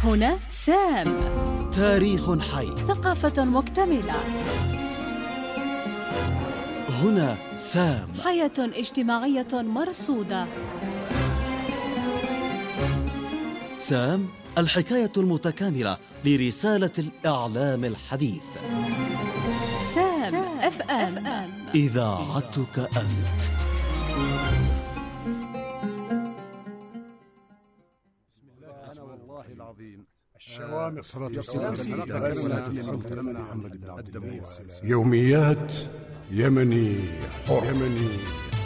هنا سام، تاريخ حي، ثقافة مكتملة. هنا سام، حياة اجتماعية مرصودة. سام، الحكاية المتكاملة لرسالة الإعلام الحديث. سام اف ام، إذاعتك أنت. أنا والله العظيم الشوامخ صلاة محمد بن عبد الله. يوميات يمني حر.